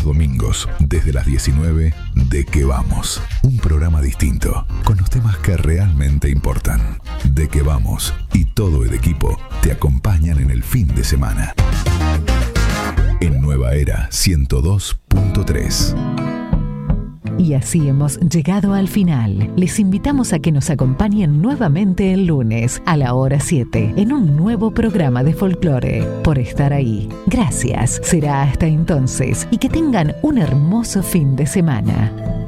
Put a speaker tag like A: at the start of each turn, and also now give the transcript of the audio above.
A: domingos, desde las 19, ¿De qué vamos? Un programa distinto, con los temas que realmente importan. ¿De qué vamos? Y todo el equipo te acompañan en el fin de semana. En Nueva Era 102.3.
B: Y así hemos llegado al final. Les invitamos a que nos acompañen nuevamente el lunes a la hora 7 en un nuevo programa de folclore. Por estar ahí. Gracias. Será hasta entonces y que tengan un hermoso fin de semana.